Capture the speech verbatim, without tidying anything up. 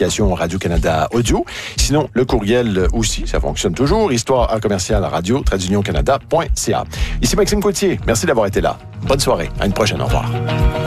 l'application Radio-Canada Audio. Sinon, le courriel aussi, ça fonctionne toujours. Histoire à commercial radio, trait d'union canada point c a. Ici Maxime Gauthier. Merci d'avoir été là. Bonne soirée. À une prochaine. Au revoir.